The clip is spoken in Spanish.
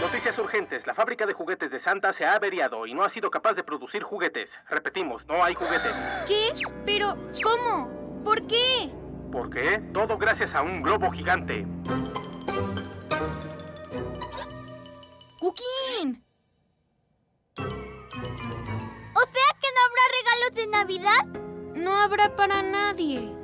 Noticias urgentes. La fábrica de juguetes de Santa se ha averiado y no ha sido capaz de producir juguetes. Repetimos, no hay juguetes. ¿Qué? ¿Pero cómo? ¿Por qué? ¿Por qué? Todo gracias a un globo gigante. ¡Cookin! ¿O sea que no habrá regalos de Navidad? No habrá para nadie.